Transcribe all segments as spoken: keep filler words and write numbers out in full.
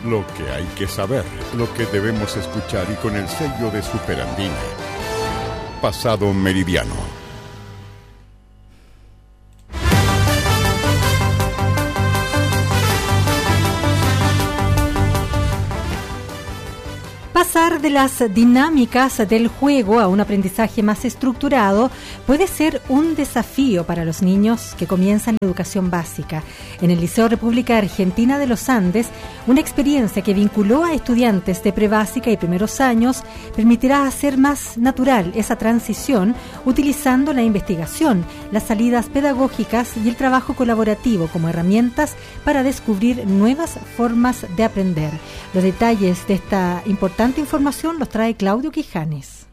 Lo que hay que saber, lo que debemos escuchar y con el sello de Superandine. Pasado Meridiano. Pasar de las dinámicas del juego a un aprendizaje más estructurado puede ser un desafío para los niños que comienzan la educación básica. En el Liceo República Argentina de los Andes, una experiencia que vinculó a estudiantes de prebásica y primeros años permitirá hacer más natural esa transición utilizando la investigación, las salidas pedagógicas y el trabajo colaborativo como herramientas para descubrir nuevas formas de aprender. Los detalles de esta importante información los trae Claudio Quijanes.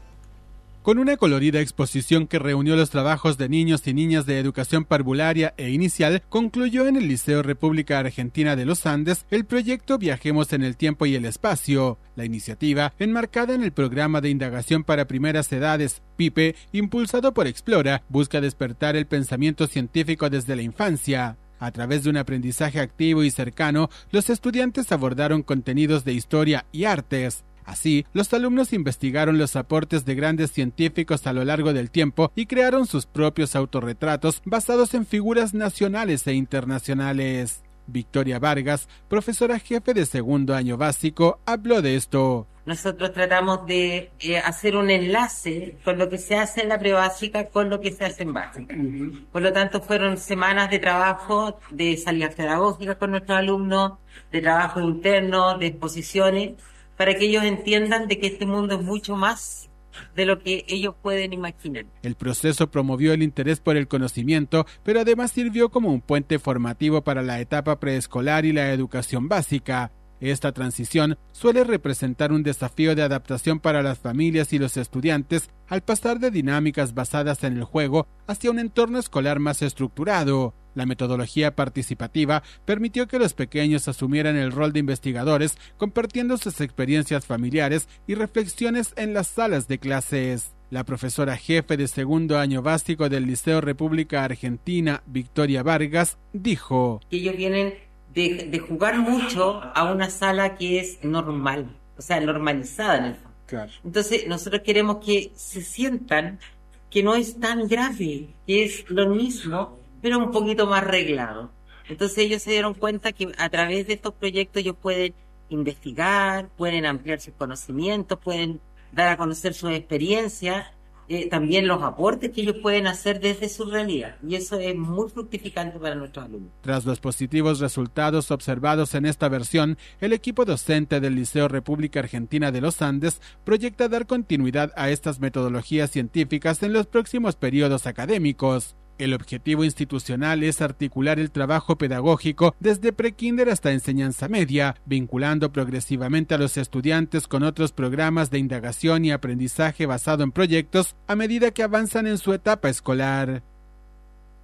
Con una colorida exposición que reunió los trabajos de niños y niñas de educación parvularia e inicial, concluyó en el Liceo República Argentina de los Andes el proyecto Viajemos en el Tiempo y el Espacio. La iniciativa, enmarcada en el Programa de Indagación para Primeras Edades, PIPE, impulsado por Explora, busca despertar el pensamiento científico desde la infancia. A través de un aprendizaje activo y cercano, los estudiantes abordaron contenidos de historia y artes. Así, los alumnos investigaron los aportes de grandes científicos a lo largo del tiempo y crearon sus propios autorretratos basados en figuras nacionales e internacionales. Victoria Vargas, profesora jefe de segundo año básico, habló de esto. Nosotros tratamos de eh, hacer un enlace con lo que se hace en la prebásica con lo que se hace en básica. Uh-huh. Por lo tanto, fueron semanas de trabajo, de salidas pedagógicas con nuestros alumnos, de trabajo interno, de exposiciones, para que ellos entiendan de que este mundo es mucho más de lo que ellos pueden imaginar. El proceso promovió el interés por el conocimiento, pero además sirvió como un puente formativo para la etapa preescolar y la educación básica. Esta transición suele representar un desafío de adaptación para las familias y los estudiantes al pasar de dinámicas basadas en el juego hacia un entorno escolar más estructurado. La metodología participativa permitió que los pequeños asumieran el rol de investigadores, compartiendo sus experiencias familiares y reflexiones en las salas de clases. La profesora jefe de segundo año básico del Liceo República Argentina, Victoria Vargas, dijo: Ellos vienen de, de jugar mucho a una sala que es normal, o sea, normalizada en el fondo. Claro. Entonces, nosotros queremos que se sientan que no es tan grave, que es lo mismo, pero un poquito más reglado. Entonces ellos se dieron cuenta que a través de estos proyectos ellos pueden investigar, pueden ampliar sus conocimientos, pueden dar a conocer sus experiencias, eh, también los aportes que ellos pueden hacer desde su realidad. Y eso es muy fructificante para nuestros alumnos. Tras los positivos resultados observados en esta versión, el equipo docente del Liceo República Argentina de los Andes proyecta dar continuidad a estas metodologías científicas en los próximos periodos académicos. El objetivo institucional es articular el trabajo pedagógico desde prekinder hasta enseñanza media, vinculando progresivamente a los estudiantes con otros programas de indagación y aprendizaje basado en proyectos a medida que avanzan en su etapa escolar.